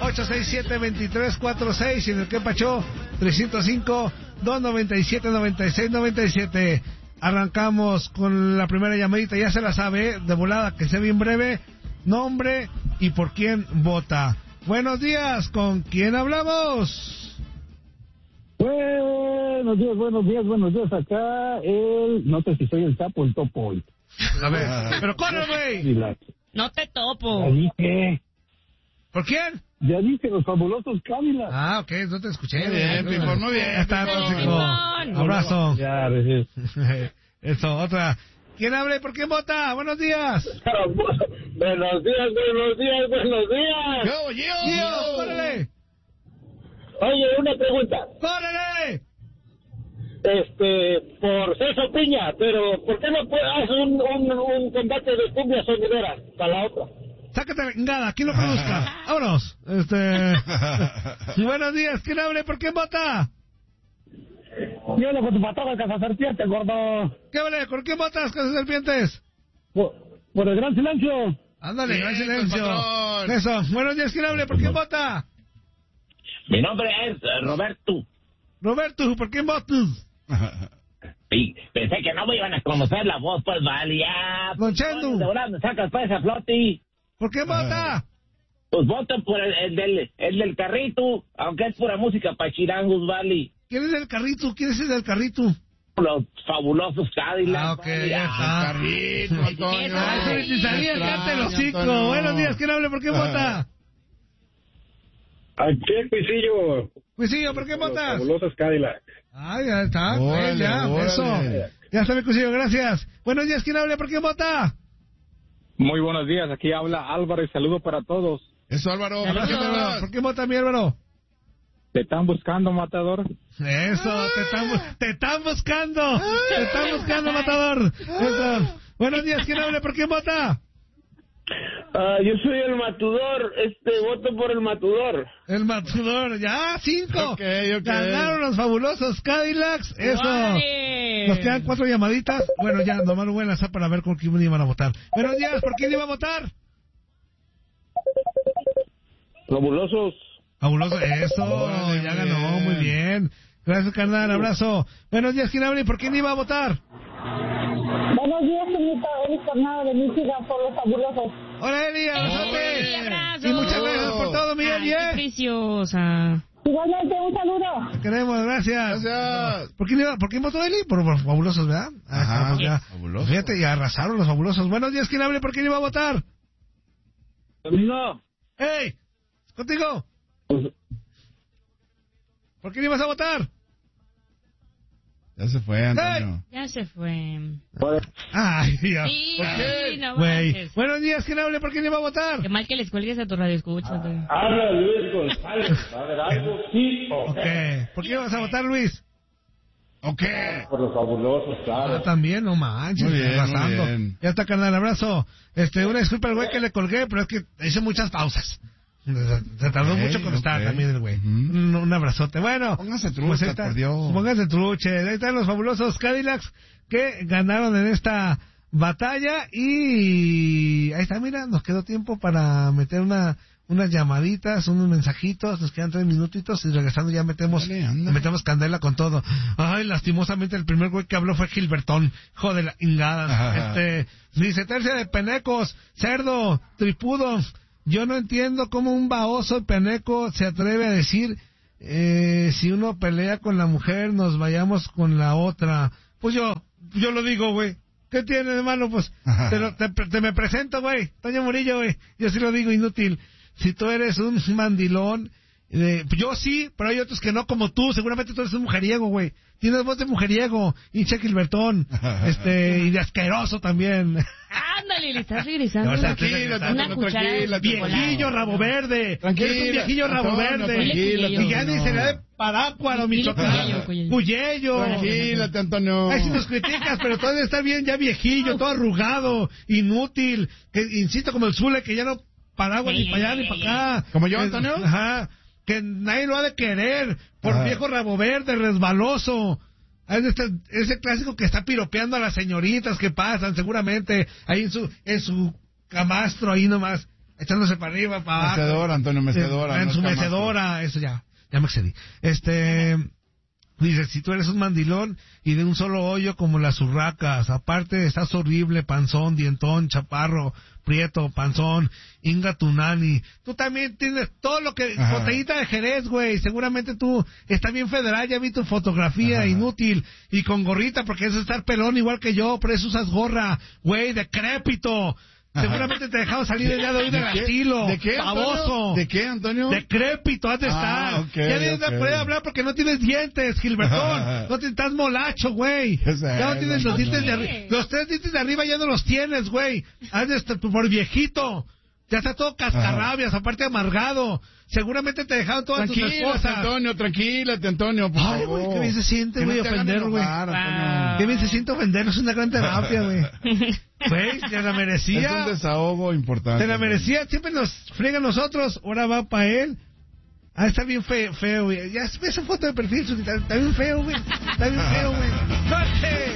867-2346 y en el que pachó 305-297-9697. Arrancamos con la primera llamadita, ya se la sabe, de volada, que sea bien breve. Nombre y por quién vota. Buenos días, ¿con quién hablamos? Buenos días. Acá no sé si soy el sapo o el topo hoy. A ver, pero corre, güey. No te topo. Ya dije. ¿Por quién? Ya dije, los fabulosos Cadillacs. Ah, ok, no te escuché. Muy bien, Pipo, muy bien. Ya está, tóxico. Abrazo. Ya, Eso, otra. ¿Quién habla y por quién vota? Buenos días. Buenos días. Gio, córrele. Oye, una pregunta. ¡Córrele! Por César Piña, pero ¿por qué no haces un combate de cumbia sonidera para la otra? Sácate la chingada, ¿quién lo produzca? Vámonos. Buenos días, ¿quién habla y por quién vota? Yo le voto para toda Casa Serpiente, gordo. ¿Qué vale? ¿Por quién votas, Casa Serpientes? Por el gran silencio. Ándale, Bien, gran silencio. patrón. Eso, buenos días, ¿quién habla y por quién vota? Mi nombre es Roberto. Roberto, ¿por quién votas? Y pensé que no me iban a conocer la voz, pues vale, ya. Don Chendo. De volada me sacas para esa floti. ¿Por quién vota? Pues voto por el del carrito, aunque es pura música para chirangos, vale. ¿Quién es el carrito? ¿Quién es el del carrito? Los fabulosos Cadillacs. Ah, ok, vale, ya está. Carrito, Antonio. Ay, si salía el cante el hocico. Antonio. Buenos días, ¿quién habla y por quién vota? Aquí el Cuisillo. Cuisillo, ¿por qué votas? Fabulosos Cadillacs. Ah, ya está. Órale, Ya, órale. eso. Ya está mi Cuisillo, gracias. Buenos días, ¿quién habla y por quién vota? Muy buenos días, aquí habla Álvaro y saludo para todos. Eso, Álvaro. Abrazo, ¿Por qué Álvaro. votas? ¿Por qué vota mi Álvaro? ¿Te están buscando, matador? Eso, te están buscando. Te están buscando, matador. Eso. Buenos días, ¿quién habla y por quién vota? Yo soy el matudor, voto por el matudor. El matador, ya, 5. Ok. Ganaron los fabulosos Cadillacs. Eso. ¡Vale! Nos quedan 4 llamaditas. Bueno, ya, nomás lo voy a lanzar para ver con quién iban a votar. Buenos días, ¿por quién iba a votar? Fabulosos. Fabuloso, eso, Órale, ya muy ganó, bien. muy bien. Gracias, carnal, abrazo. Buenos días, ¿quién habla y por quién iba a votar? Buenos días, señorita Elis Tornado de Michigan, por los fabulosos. Hola, Eli, ¡Ey, abrazote. abrazo! Y muchas gracias por todo, mi Ay, Eli, qué preciosa. Igualmente, un saludo. Te queremos, gracias. Gracias. ¿Por quién votó Eli? Por fabulosos, ¿verdad? Ajá, pues ya. fabuloso. Fíjate, ya arrasaron los fabulosos. Buenos días, ¿quién habla y por quién iba a votar? Amigo. ¡Ey! ¿Contigo? ¿Por quién ibas a votar? Ya se fue, Antonio. Ya se fue. Ay, Dios. Sí, ¿Por qué? sí, no Güey. manches. Buenos días, ¿quién habla y por quién iba a votar? Qué mal que les cuelgues a tu radio escucha. Habla Luis González. A ver, algo sí. Ok. ¿Por qué ibas a votar, Luis? Ok. Por los fabulosos, claro. Ah, también, no manches, Muy bien, arrasando. muy bien. Ya está, carnal, abrazo. Una disculpa al güey que le colgué, pero es que hice muchas pausas. Se tardó Ok, mucho en contestar ok. también el güey. Ujú. Un abrazote. Bueno. Póngase trucha, pues ahí está. por Dios. Póngase truche. Ahí están los fabulosos Cadillacs que ganaron en esta batalla. Y ahí está, mira, nos quedó tiempo para meter unas llamaditas, unos mensajitos. Nos quedan 3 minutitos y regresando ya metemos candela con todo. Ay, lastimosamente el primer güey que habló fue Gilbertón. Hijo de la ingada. Dice, tercia de penecos, cerdo, tripudo. Yo no entiendo cómo un baboso y peneco se atreve a decir, si uno pelea con la mujer, nos vayamos con la otra. Pues yo lo digo, güey. ¿Qué tiene de malo? Pues te me presento, güey. Toño Murillo, güey. Yo sí lo digo, inútil. Si tú eres un mandilón, yo sí, pero hay otros que no, como tú. Seguramente tú eres un mujeriego, güey. Tienes voz de mujeriego, hincha Gilbertón, y de asqueroso también. Ándale, le estás regresando No, una tranquila, cuchara de tranquila, chocolate. Viejillo rabo verde. Tranquila, Eres un viejillo rabo Antonio, verde. tranquila, Y ya ni será de Parácuaro, Michoacán. Cuyello. Tranquilate, Antonio. Ay, si nos criticas, pero todavía está bien, ya viejillo, todo arrugado, inútil, que insisto como el Zule, que ya no para agua ni para allá ni para acá. ¿Como yo, Antonio? Ajá, que nadie lo ha de querer, por viejo rabo verde, resbaloso. Es ese clásico que está piropeando a las señoritas que pasan, seguramente, ahí en su camastro, ahí nomás. echándose para arriba, para abajo. Mecedora, Antonio, mecedora. En no su es cama mecedora, eso ya me excedí. Dice, si tú eres un mandilón y de un solo hoyo como las urracas, aparte estás horrible, panzón, dientón, chaparro, prieto, panzón, inga tu nani. Tú también tienes todo lo que... Ajá. Botellita de Jerez, güey. Seguramente tú estás bien federal, ya vi tu fotografía, Ajá. inútil. Y con gorrita, porque es estar pelón igual que yo, pero eso usas gorra, güey, decrépito. Ajá. Seguramente te dejaron salir el día de hoy del qué? asilo. ¿De qué, Antonio? Baboso. ¿De qué, Antonio? Decrépito, has de Ah, estar. ok, Ya vienes ok. a poder hablar porque no tienes dientes, Gilbertón. No te estás molacho, güey. ¿Qué es Ya no eso, tienes los Antonio? dientes de arriba. Los 3 dientes de arriba ya no los tienes, güey. Has de estar por viejito. Ya está todo cascarrabias, aparte amargado. Seguramente te dejaron todas tus Tranquilate, esposas. Antonio, tranquilate, Antonio, por Ay, favor. güey, qué bien se siente, Que güey, no te hagan ofender, güey. enojar, Antonio. Wow. Qué bien se siente ofender, es una gran terapia, güey. Güey, te la Es merecía. un desahogo importante. Te la merecía, siempre nos frega a nosotros, ahora va para él. Ah, está bien feo, güey. Ya ves esa foto de perfil, está bien feo, güey. Está bien feo, güey. ¡Corte!